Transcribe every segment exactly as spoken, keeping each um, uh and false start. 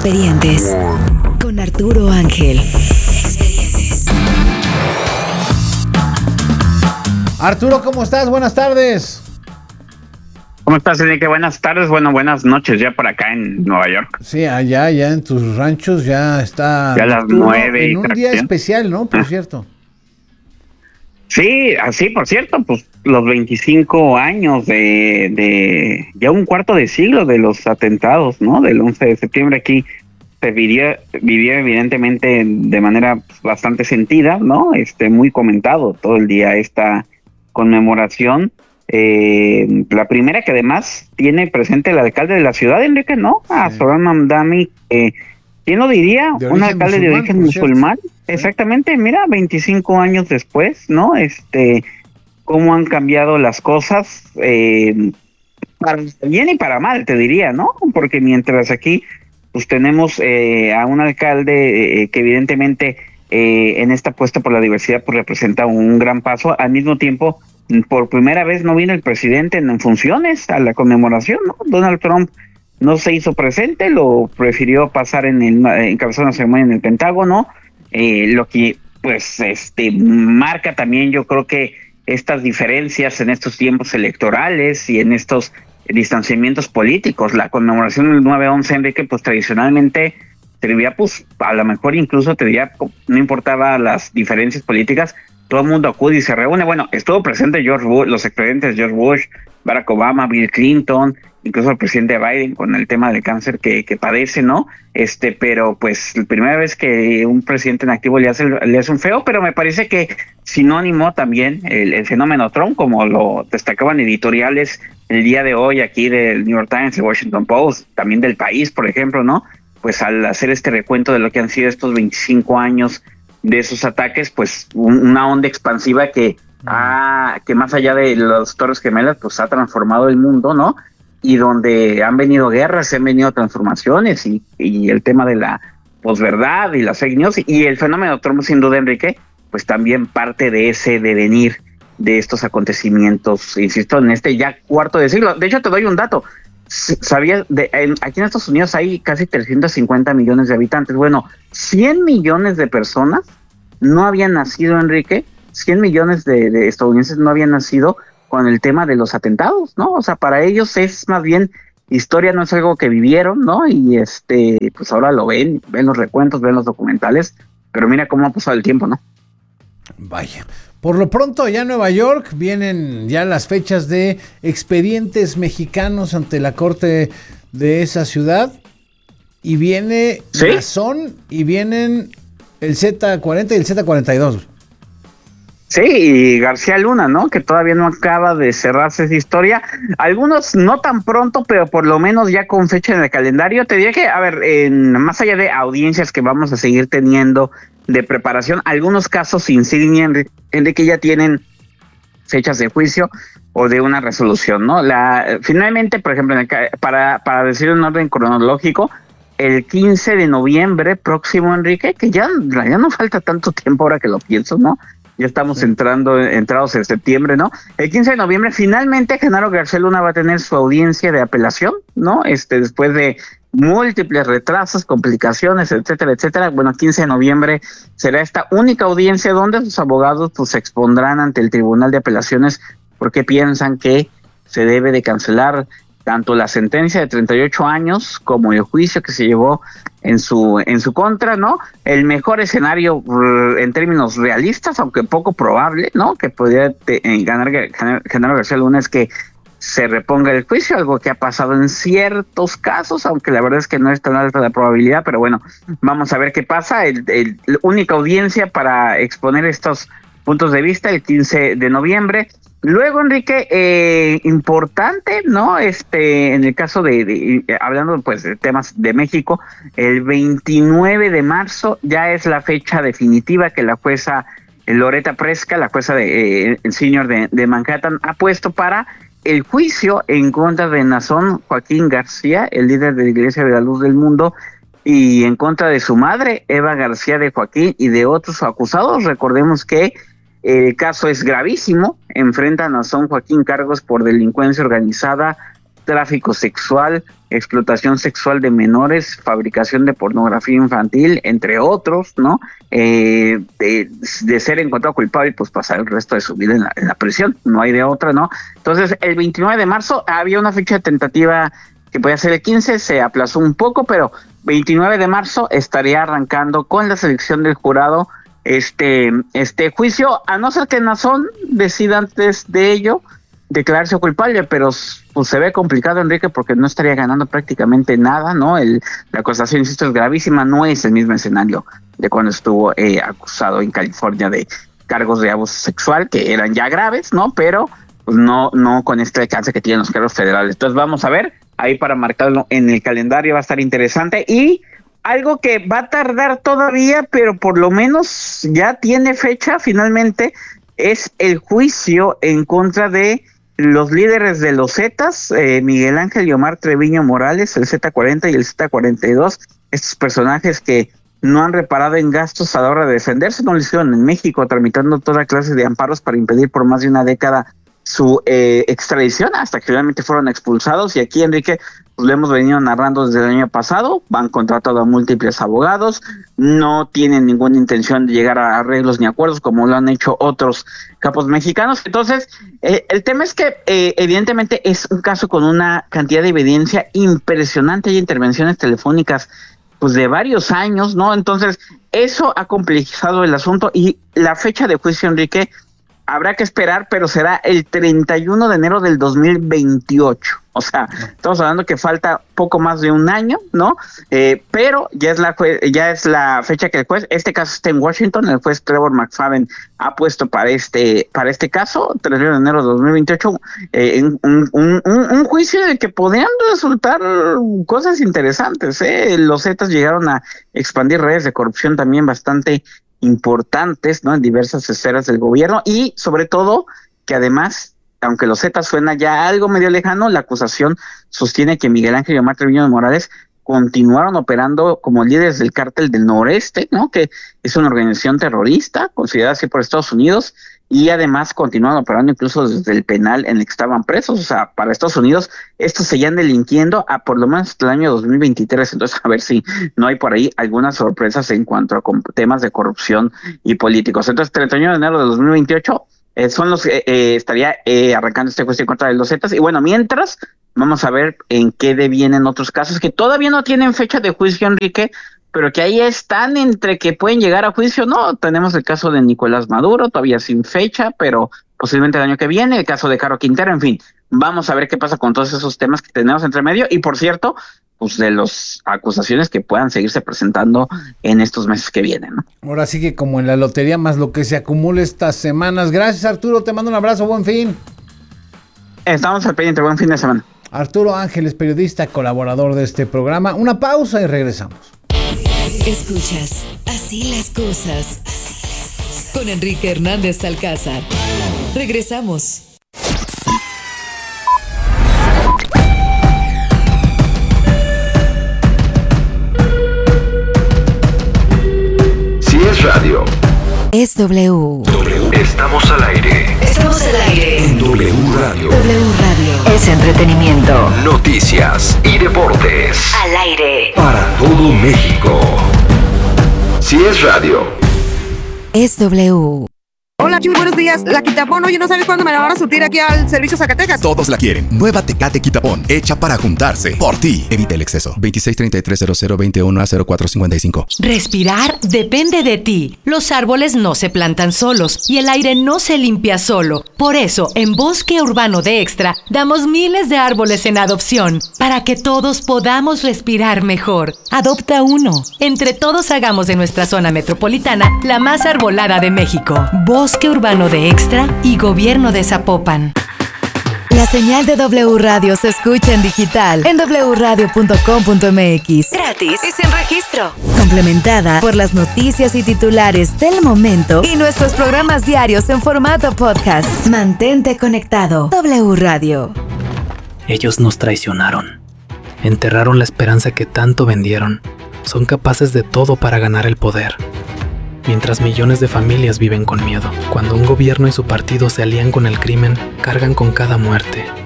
Expedientes con Arturo Ángel. Expedientes. Arturo, ¿cómo estás? Buenas tardes. ¿Cómo estás, Enrique? Buenas tardes, bueno, buenas noches ya por acá en Nueva York. Sí, allá, ya en tus ranchos ya está. Ya a las nueve. En un día especial, ¿no? Por ah. cierto. Sí, así, por cierto, pues los veinticinco años de, de ya un cuarto de siglo de los atentados, ¿no? Del once de septiembre aquí se vivió, vivió evidentemente de manera bastante sentida, ¿no? Este, muy comentado todo el día esta conmemoración. Eh, la primera que además tiene presente el alcalde de la ciudad, Enrique, ¿no? A sí. Zoran Mamdani, eh, ¿quién lo diría? Un alcalde musulmán, de origen musulmán. Sí. Exactamente, mira, veinticinco años después, ¿no? Este, cómo han cambiado las cosas, eh, para bien y para mal, te diría, ¿no? Porque mientras aquí, pues tenemos eh, a un alcalde eh, que evidentemente eh, en esta apuesta por la diversidad, pues representa un gran paso, al mismo tiempo, por primera vez no vino el presidente en funciones a la conmemoración, ¿no? Donald Trump no se hizo presente, lo prefirió pasar en el encabezar una ceremonia en el Pentágono, eh, lo que pues este marca también, yo creo que estas diferencias en estos tiempos electorales y en estos distanciamientos políticos. La conmemoración del nueve once, Enrique, pues tradicionalmente servía, pues a lo mejor incluso te diría, no importaba las diferencias políticas, todo el mundo acude y se reúne. Bueno, estuvo presente George Bush, los expresidentes George Bush, Barack Obama, Bill Clinton, incluso el presidente Biden con el tema del cáncer que, que padece, ¿no? Este, pero pues la primera vez que un presidente en activo le hace, le hace un feo, pero me parece que sinónimo también el, el fenómeno Trump, como lo destacaban editoriales el día de hoy aquí del New York Times, el Washington Post, también del País, por ejemplo, ¿no? Pues al hacer este recuento de lo que han sido estos veinticinco años de esos ataques, pues un, una onda expansiva que, mm. ha, que más allá de las Torres Gemelas, pues ha transformado el mundo, ¿no? Y donde han venido guerras, han venido transformaciones y, y el tema de la posverdad y las fake news y el fenómeno Trump, sin duda, Enrique, pues también parte de ese devenir de estos acontecimientos, insisto, en este ya cuarto de siglo. De hecho, te doy un dato. ¿Sabías? De, en, aquí en Estados Unidos hay casi trescientos cincuenta millones de habitantes. Bueno, cien millones de personas no habían nacido, Enrique, cien millones de, de estadounidenses no habían nacido con el tema de los atentados, ¿no? O sea, para ellos es más bien historia, no es algo que vivieron, ¿no? Y este, pues ahora lo ven, ven los recuentos, ven los documentales, pero mira cómo ha pasado el tiempo, ¿no? Vaya. Por lo pronto, allá en Nueva York vienen ya las fechas de expedientes mexicanos ante la corte de esa ciudad. Y viene ¿Sí? Nazón y vienen el Z cuarenta y el Z cuarenta y dos. Sí, y García Luna, ¿no? Que todavía no acaba de cerrarse esa historia. Algunos no tan pronto, pero por lo menos ya con fecha en el calendario. Te diría que, a ver, en, más allá de audiencias que vamos a seguir teniendo de preparación, algunos casos insignia en que ya tienen fechas de juicio o de una resolución, ¿no? La finalmente, por ejemplo, en el, para para decir en orden cronológico, el quince de noviembre próximo, Enrique, que ya, ya no falta tanto tiempo ahora que lo pienso, ¿no? Ya estamos sí. entrando entrados en septiembre, ¿no? El quince de noviembre finalmente Genaro García Luna va a tener su audiencia de apelación, ¿no? Este, después de múltiples retrasos, complicaciones, etcétera, etcétera. Bueno, quince de noviembre será esta única audiencia donde sus abogados pues se expondrán ante el Tribunal de Apelaciones porque piensan que se debe de cancelar tanto la sentencia de treinta y ocho años como el juicio que se llevó en su en su contra, ¿no? El mejor escenario en términos realistas, aunque poco probable, ¿no? Que podría te, ganar Genaro García Luna es que se reponga el juicio, algo que ha pasado en ciertos casos, aunque la verdad es que no es tan alta la probabilidad, pero bueno, vamos a ver qué pasa. El, el, la única audiencia para exponer estos puntos de vista, el quince de noviembre. Luego, Enrique, eh, importante, ¿no? Este, en el caso de, de, hablando pues de temas de México, el veintinueve de marzo ya es la fecha definitiva que la jueza Loretta Preska, la jueza de eh, el senior de, de Manhattan, ha puesto para el juicio en contra de Nazón Joaquín García, el líder de la Iglesia de la Luz del Mundo, y en contra de su madre, Eva García de Joaquín, y de otros acusados. Recordemos que el caso es gravísimo, enfrenta a Nazón Joaquín cargos por delincuencia organizada, tráfico sexual, explotación sexual de menores, fabricación de pornografía infantil, entre otros, ¿no? Eh, de, de ser encontrado culpable, pues pasar el resto de su vida en la, en la prisión, no hay de otra, ¿no? Entonces, el veintinueve de marzo había una fecha tentativa que podía ser el quince, se aplazó un poco, pero veintinueve de marzo estaría arrancando con la selección del jurado este, este juicio, a no ser que Nazón decida antes de ello declararse culpable, pero pues se ve complicado, Enrique, porque no estaría ganando prácticamente nada, ¿no? El, la acusación, insisto, es gravísima, no es el mismo escenario de cuando estuvo eh, acusado en California de cargos de abuso sexual, que eran ya graves, ¿no? Pero pues no, no con este alcance que tienen los cargos federales. Entonces vamos a ver, ahí para marcarlo en el calendario va a estar interesante, y algo que va a tardar todavía, pero por lo menos ya tiene fecha finalmente, es el juicio en contra de los líderes de los Zetas, eh, Miguel Ángel y Omar Treviño Morales, el Z cuarenta y el Z cuarenta y dos, estos personajes que no han reparado en gastos a la hora de defenderse, no lo hicieron en México, tramitando toda clase de amparos para impedir por más de una década su eh, extradición, hasta que finalmente fueron expulsados. Y aquí, Enrique, pues lo hemos venido narrando desde el año pasado, han contratado a múltiples abogados, no tienen ninguna intención de llegar a arreglos ni acuerdos como lo han hecho otros capos mexicanos. Entonces, eh, el tema es que eh, evidentemente es un caso con una cantidad de evidencia impresionante, hay intervenciones telefónicas pues de varios años, ¿no? Entonces, eso ha complejizado el asunto, y la fecha de juicio, Enrique, habrá que esperar, pero será el treinta y uno de enero del dos mil veintiocho. O sea, estamos hablando que falta poco más de un año, ¿no? Eh, pero ya es la jue- ya es la fecha que el juez, este caso está en Washington, el juez Trevor McFadden ha puesto para este para este caso, treinta y uno de enero de dos mil veintiocho, eh, un, un, un, un juicio de que podrían resultar cosas interesantes, ¿eh? Los Zetas llegaron a expandir redes de corrupción también bastante importantes, ¿no? En diversas esferas del gobierno, y sobre todo que además, aunque los Zetas suena ya algo medio lejano, la acusación sostiene que Miguel Ángel y Omar Treviño Morales continuaron operando como líderes del Cártel del Noreste, ¿no? Que es una organización terrorista considerada así por Estados Unidos, y además continuaron operando incluso desde el penal en el que estaban presos. O sea, para Estados Unidos estos seguían delinquiendo a por lo menos hasta el año dos mil veintitrés. Entonces, a ver si no hay por ahí algunas sorpresas en cuanto a temas de corrupción y políticos. Entonces, treinta y uno de enero de dos mil veintiocho eh, son los eh, eh, estaría eh, arrancando este juicio en contra de los Zetas. Y bueno, mientras vamos a ver en qué devienen otros casos que todavía no tienen fecha de juicio, Enrique, pero que ahí están entre que pueden llegar a juicio. No, tenemos el caso de Nicolás Maduro, todavía sin fecha, pero posiblemente el año que viene, el caso de Caro Quintero, en fin, vamos a ver qué pasa con todos esos temas que tenemos entre medio, y por cierto, pues de las acusaciones que puedan seguirse presentando en estos meses que vienen, ¿no? Ahora sí que como en la lotería, más lo que se acumule estas semanas. Gracias, Arturo, te mando un abrazo, buen fin. Estamos al pendiente, buen fin de semana. Arturo Ángeles, periodista, colaborador de este programa. Una pausa y regresamos. Escuchas Así las cosas con Enrique Hernández Alcázar. Regresamos. Si es radio, Es W. W. Estamos al aire. Estamos al aire. En W Radio. W Radio. Es entretenimiento. Noticias y deportes. Al aire. Para todo México. Si es radio. Es W. Hola, Chuy, buenos días. La Quitapón, oye, ¿no sabes cuándo me la van a surtir aquí al servicio Zacatecas? Todos la quieren. Nueva Tecate Quitapón, hecha para juntarse. Por ti. Evita el exceso. veintiséis treinta y tres cero cero veintiuno a cero cuatro cincuenta y cinco. Respirar depende de ti. Los árboles no se plantan solos y el aire no se limpia solo. Por eso, en Bosque Urbano de Extra, damos miles de árboles en adopción para que todos podamos respirar mejor. Adopta uno. Entre todos hagamos de nuestra zona metropolitana la más arbolada de México. Bosque Urbano de Extra y Gobierno de Zapopan. La señal de W Radio se escucha en digital en doble u radio punto com punto m x. Gratis y sin registro. Complementada por las noticias y titulares del momento y nuestros programas diarios en formato podcast. Mantente conectado. W Radio. Ellos nos traicionaron. Enterraron la esperanza que tanto vendieron. Son capaces de todo para ganar el poder. Mientras millones de familias viven con miedo. Cuando un gobierno y su partido se alían con el crimen, cargan con cada muerte,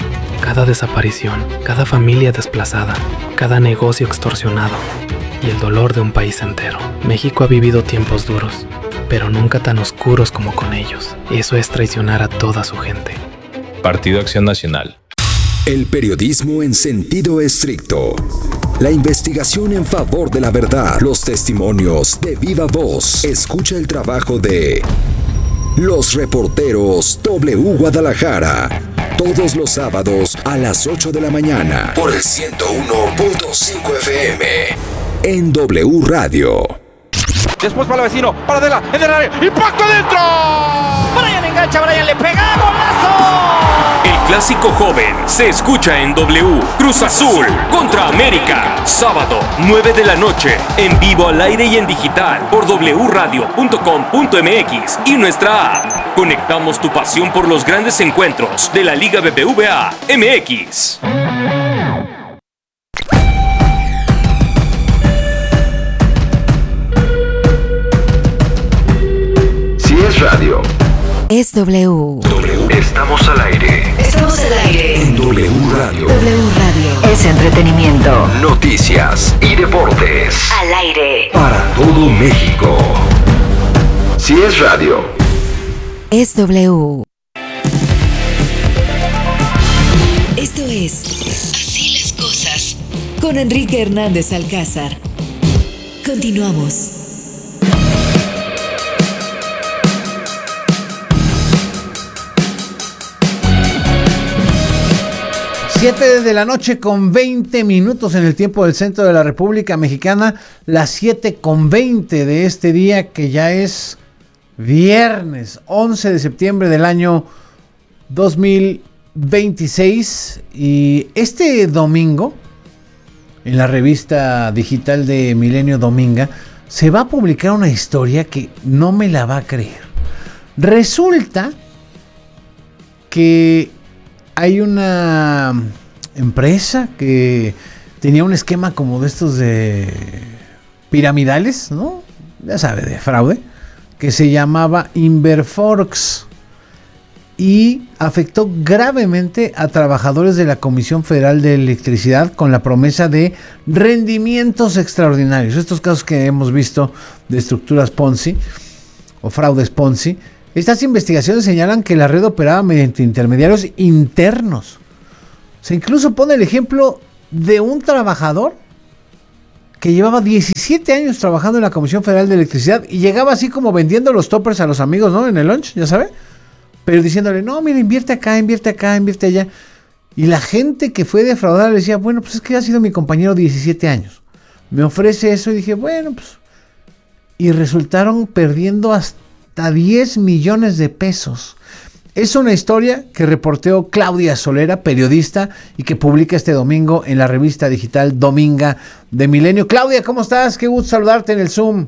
cada desaparición, cada familia desplazada, cada negocio extorsionado y el dolor de un país entero. México ha vivido tiempos duros, pero nunca tan oscuros como con ellos. Eso es traicionar a toda su gente. Partido Acción Nacional. El periodismo en sentido estricto. La investigación en favor de la verdad. Los testimonios de viva voz. Escucha el trabajo de los reporteros W Guadalajara. Todos los sábados a las ocho de la mañana. Por el ciento uno punto cinco F M. En W Radio. Después para el vecino. Para Adela. En el área. ¡Impacto adentro! Brian engancha. Brian le pega. ¡Golazo! El clásico joven se escucha en W. Cruz Azul contra América. Sábado, nueve de la noche. En vivo, al aire y en digital. Por w radio punto com punto m x y nuestra app. Conectamos tu pasión por los grandes encuentros de la Liga B B V A M X. Si es radio, es W. W. Estamos al aire. Estamos al aire. En W Radio. W Radio. Es entretenimiento. Noticias y deportes. Al aire. Para todo México. Si es radio, es W. Esto es Así las cosas con Enrique Hernández Alcázar. Continuamos. siete de la noche con veinte minutos en el tiempo del centro de la República Mexicana, las siete con veinte de este día que ya es viernes once de septiembre del año dos mil veintiséis, y este domingo en la revista digital de Milenio Dominga se va a publicar una historia que no me la va a creer. Resulta que hay una empresa que tenía un esquema como de estos de piramidales, ¿no? Ya sabe, de fraude, que se llamaba Inverforx y afectó gravemente a trabajadores de la Comisión Federal de Electricidad con la promesa de rendimientos extraordinarios. Estos casos que hemos visto de estructuras Ponzi o fraudes Ponzi. Estas investigaciones señalan que la red operaba mediante intermediarios internos. Se incluso pone el ejemplo de un trabajador que llevaba diecisiete años trabajando en la Comisión Federal de Electricidad y llegaba así como vendiendo los toppers a los amigos, ¿no? En el lunch, ya sabe. Pero diciéndole, no, mira, invierte acá, invierte acá, invierte allá. Y la gente que fue defraudada le decía, bueno, pues es que ha sido mi compañero diecisiete años. Me ofrece eso y dije, bueno, pues... Y resultaron perdiendo hasta diez millones de pesos. Es una historia que reporteó Claudia Solera, periodista, y que publica este domingo en la revista digital Dominga de Milenio. Claudia, ¿cómo estás? Qué gusto saludarte en el Zoom.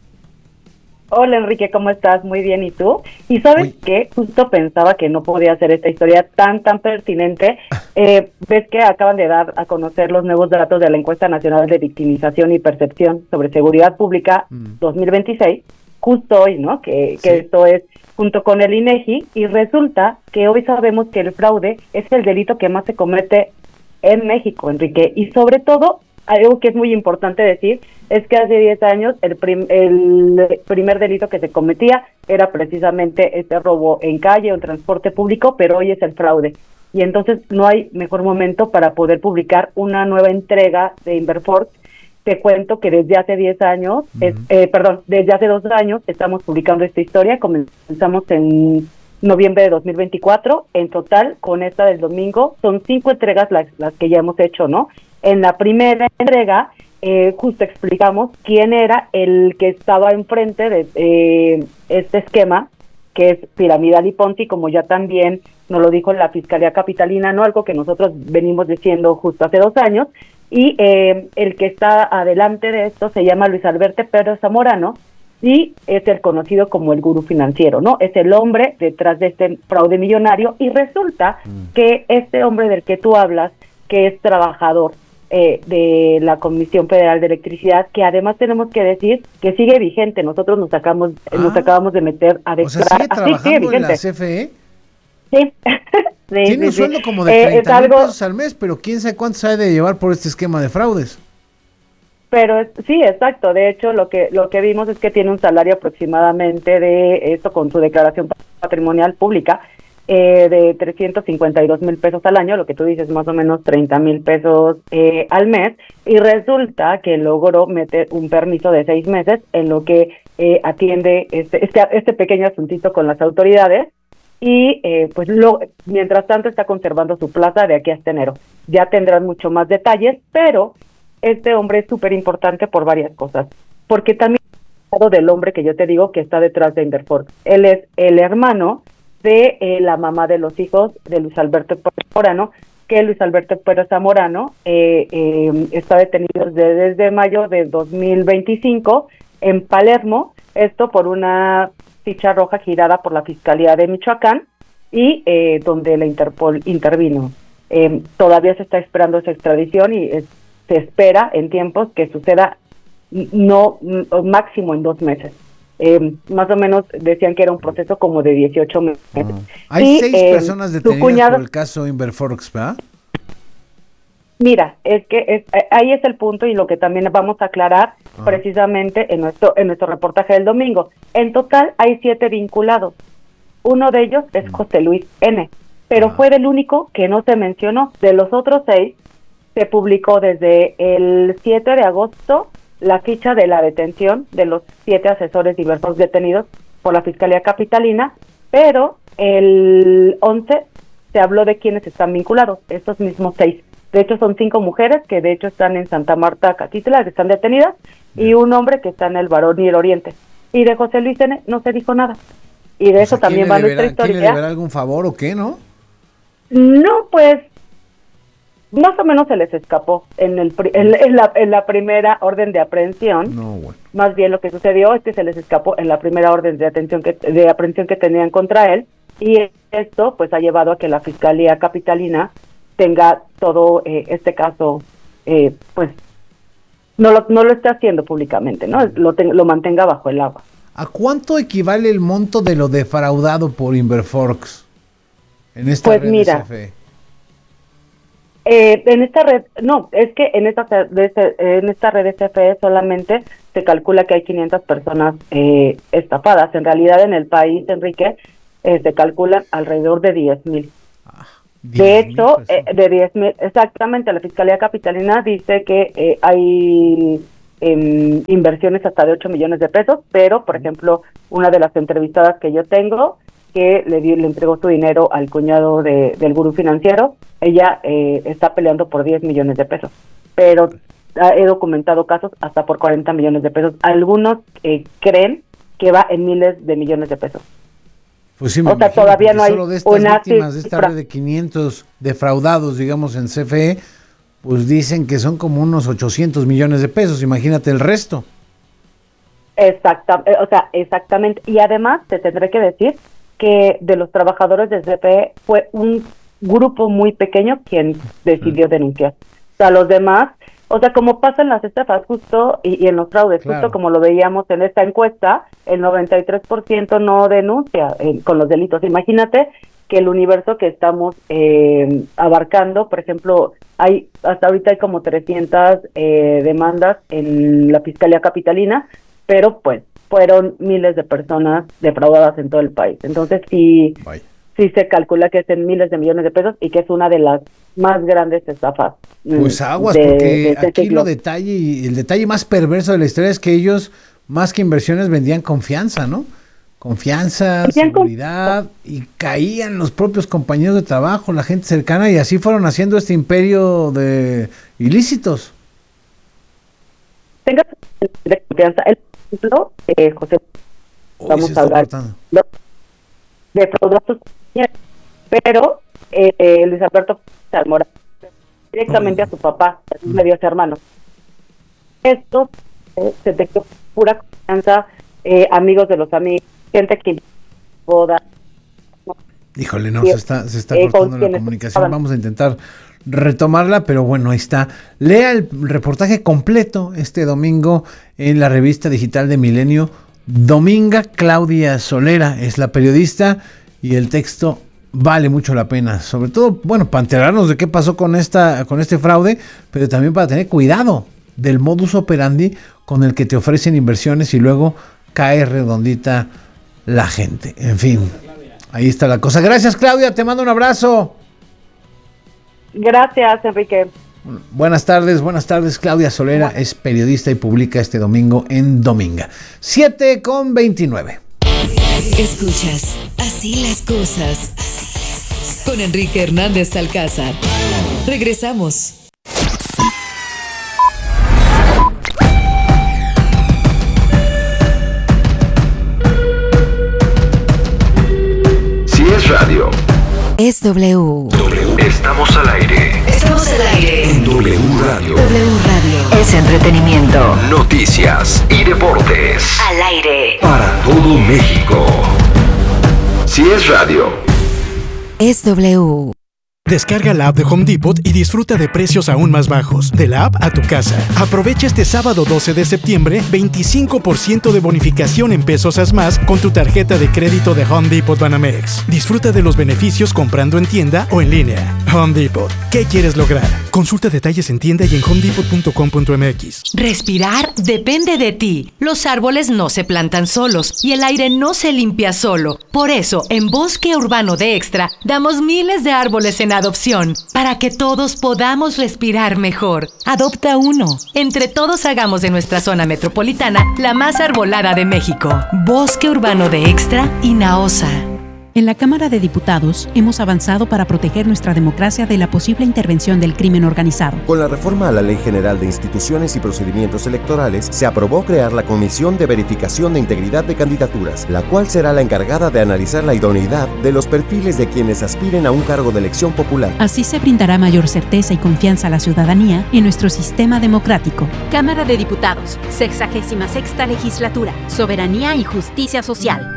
Hola Enrique, ¿cómo estás? Muy bien, ¿y tú? Y ¿sabes Uy. qué? Justo pensaba que no podía hacer esta historia tan, tan pertinente. Eh, ves que acaban de dar a conocer los nuevos datos de la Encuesta Nacional de Victimización y Percepción sobre Seguridad Pública mm. dos mil veintiséis, justo hoy, ¿no? Que, que sí. Esto es junto con el INEGI, y resulta que hoy sabemos que el fraude es el delito que más se comete en México, Enrique, y sobre todo, algo que es muy importante decir, es que hace diez años el, prim, el primer delito que se cometía era precisamente este robo en calle o en transporte público, pero hoy es el fraude. Y entonces no hay mejor momento para poder publicar una nueva entrega de Inverforx. Te cuento que desde hace diez años, uh-huh. es, eh, perdón, desde hace dos años estamos publicando esta historia. Comenzamos en noviembre de dos mil veinticuatro. En total, con esta del domingo, son cinco entregas las, las que ya hemos hecho, ¿no? En la primera entrega, eh, justo explicamos quién era el que estaba enfrente de eh, este esquema, que es piramidal y Ponzi, como ya también nos lo dijo la Fiscalía Capitalina, ¿no? Algo que nosotros venimos diciendo justo hace dos años. Y eh, el que está adelante de esto se llama Luis Alberto Pérez Zamorano y es el conocido como el gurú financiero, ¿no? Es el hombre detrás de este fraude millonario, y resulta mm. que este hombre del que tú hablas, que es trabajador eh, de la Comisión Federal de Electricidad, que además tenemos que decir que sigue vigente. Nosotros nos sacamos, ah, nos acabamos de meter a declarar. O sea, ¿sigue trabajando en la C F E? Sí. sí Tiene sí, un sueldo sí. como de Eh, treinta mil algo... pesos al mes, pero quién sabe cuánto sabe de llevar por este esquema de fraudes. Pero sí, exacto. De hecho, lo que lo que vimos es que tiene un salario aproximadamente de esto con su declaración patrimonial pública eh, de trescientos cincuenta y dos mil pesos al año, lo que tú dices más o menos treinta mil pesos eh, al mes. Y resulta que logró meter un permiso de seis meses en lo que eh, atiende este, este este pequeño asuntito con las autoridades. Y eh, pues lo, mientras tanto está conservando su plaza de aquí hasta enero. Ya tendrán mucho más detalles, pero este hombre es súper importante por varias cosas, porque también del hombre que yo te digo que está detrás de Inverforx. Él es el hermano de eh, la mamá de los hijos de Luis Alberto Pérez Zamorano, que Luis Alberto Pérez Zamorano eh, eh, está detenido desde, desde mayo de dos mil veinticinco en Palermo, esto por una ficha roja girada por la Fiscalía de Michoacán y eh, donde la Interpol intervino. Eh, todavía se está esperando esa extradición y es se espera en tiempos que suceda no máximo en dos meses. Eh, más o menos decían que era un proceso como de dieciocho meses. Uh, Hay y, seis eh, personas detenidas cuñado, por el caso Inverforx, ¿verdad? Mira, es que es, ahí es el punto y lo que también vamos a aclarar uh. precisamente en nuestro en nuestro reportaje del domingo. En total hay siete vinculados. Uno de ellos es uh. José Luis N., pero uh. fue el único que no se mencionó. De los otros seis, se publicó desde el siete de agosto la ficha de la detención de los siete asesores de Inverforx detenidos por la Fiscalía Capitalina, pero el once se habló de quienes están vinculados, estos mismos seis. De hecho, son cinco mujeres que de hecho están en Santa Marta, Catitla, que están detenidas, y un hombre que está en el Barón y el Oriente. Y de José Luis N. no se dijo nada. Y de o eso sea, también va nuestra historia. ¿Quién le deberá algún favor o qué, no? No, pues más o menos se les escapó en el en, en, la, en la primera orden de aprehensión. No, bueno. Más bien lo que sucedió es que se les escapó en la primera orden de atención que de aprehensión que tenían contra él, y esto pues ha llevado a que la Fiscalía Capitalina tenga todo eh, este caso eh, pues no lo no lo esté haciendo públicamente, ¿no? Lo ten, lo mantenga bajo el agua. ¿A cuánto equivale el monto de lo defraudado por Inverforx en esta pues red mira, de C F E? Eh, en esta red, no, es que en esta, de, en esta red de C F E solamente se calcula que hay quinientas personas eh, estafadas. En realidad en el país, Enrique, eh, se calculan alrededor de diez mil. Ah, de hecho, eh, de diez mil, exactamente, la Fiscalía Capitalina dice que eh, hay eh, inversiones hasta de ocho millones de pesos, pero, por ejemplo, una de las entrevistadas que yo tengo, que le, dio, le entregó su dinero al cuñado de, del gurú financiero, ella eh, está peleando por diez millones de pesos, pero he documentado casos hasta por cuarenta millones de pesos. Algunos eh, creen que va en miles de millones de pesos. Pues sí, me o sea, todavía no hay solo de estas una víctimas de esta red de quinientos defraudados, digamos, en C F E, pues dicen que son como unos ochocientos millones de pesos. Imagínate el resto. Exacta, o sea, exactamente. Y además te tendré que decir que de los trabajadores de C F E fue un grupo muy pequeño quien decidió denunciar. O sea, los demás, o sea, como pasa en las estafas justo y, y en los fraudes, claro, justo como lo veíamos en esta encuesta, el noventa y tres por ciento no denuncia eh, con los delitos. Imagínate que el universo que estamos eh, abarcando, por ejemplo, hay hasta ahorita hay como trescientas eh, demandas en la Fiscalía Capitalina, pero pues fueron miles de personas defraudadas en todo el país. Entonces sí, Bye. sí se calcula que es en miles de millones de pesos y que es una de las más grandes estafas. Pues aguas, de, porque de este aquí ciclo. Lo detalle y el detalle más perverso de la historia es que ellos, más que inversiones, vendían confianza, ¿no? Confianza, vendían seguridad, con... y caían los propios compañeros de trabajo, la gente cercana, y así fueron haciendo este imperio de ilícitos. Tenga de confianza. El ejemplo, eh, José, Uy, vamos a hablar de productos, pero eh, eh, Luis Alberto Zamorano directamente Uy. a su papá, a sus medios hermanos. Esto eh, se te quedó pura confianza, eh, amigos de los amigos, gente que boda. Híjole, no, y, se está, se está eh, cortando la comunicación. Vamos a intentar retomarla, pero bueno, ahí está. Lea el reportaje completo este domingo en la revista digital de Milenio. Dominga Claudia Solera es la periodista y el texto vale mucho la pena, sobre todo, bueno, para enterarnos de qué pasó con esta, con este fraude, pero también para tener cuidado del modus operandi con el que te ofrecen inversiones y luego cae redondita la gente. En fin, ahí está la cosa. Gracias, Claudia, te mando un abrazo. Gracias, Enrique. Buenas tardes, buenas tardes. Claudia Solera es periodista y publica este domingo en Dominga. siete con veintinueve. Escuchas Así las cosas con Enrique Hernández Alcázar. Regresamos. Si es radio, es W. W. Estamos al aire. Estamos al aire. En W Radio. W Radio. Es entretenimiento. Noticias y deportes. Al aire. Para todo México. Si es radio, es W. Descarga la app de Home Depot y disfruta de precios aún más bajos. De la app a tu casa. Aprovecha este sábado doce de septiembre veinticinco por ciento de bonificación en pesos as más con tu tarjeta de crédito de Home Depot Banamex. Disfruta de los beneficios comprando en tienda o en línea. Home Depot. ¿Qué quieres lograr? Consulta detalles en tienda y en home depot punto com punto m x. Respirar depende de ti. Los árboles no se plantan solos y el aire no se limpia solo. Por eso, en Bosque Urbano de Extra, damos miles de árboles en adopción para que todos podamos respirar mejor. Adopta uno. Entre todos hagamos de nuestra zona metropolitana la más arbolada de México. Bosque Urbano de Extra y Naosa. En la Cámara de Diputados hemos avanzado para proteger nuestra democracia de la posible intervención del crimen organizado. Con la reforma a la Ley General de Instituciones y Procedimientos Electorales, se aprobó crear la Comisión de Verificación de Integridad de Candidaturas, la cual será la encargada de analizar la idoneidad de los perfiles de quienes aspiren a un cargo de elección popular. Así se brindará mayor certeza y confianza a la ciudadanía en nuestro sistema democrático. Cámara de Diputados, sexagésima sexta legislatura, Soberanía y Justicia Social.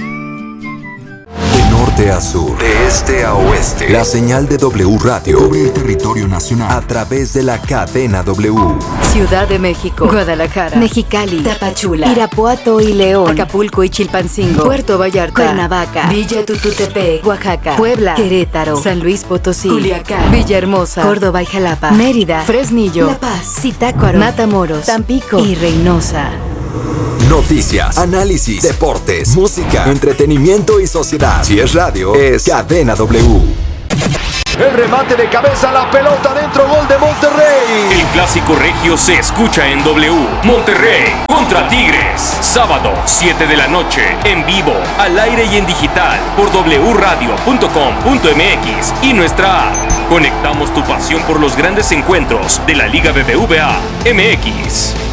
Norte a sur, de este a oeste, la señal de W Radio cubre el territorio nacional a través de la cadena W. Ciudad de México, Guadalajara, Mexicali, Tapachula, Irapuato y León, Acapulco y Chilpancingo, Puerto Vallarta, Cuernavaca, Villa Tututepec, Oaxaca, Puebla, Querétaro, San Luis Potosí, Culiacán, Villahermosa, Córdoba y Jalapa, Mérida, Fresnillo, La Paz, Zitácuaro, Matamoros, Tampico y Reynosa. Noticias, análisis, deportes, música, entretenimiento y sociedad. Si es radio, es Cadena W. El remate de cabeza, la pelota dentro, gol de Monterrey. El clásico regio se escucha en W. Monterrey contra Tigres. Sábado, siete de la noche, en vivo, al aire y en digital, por w radio punto com punto m x y nuestra app. Conectamos tu pasión por los grandes encuentros de la Liga B B V A M X.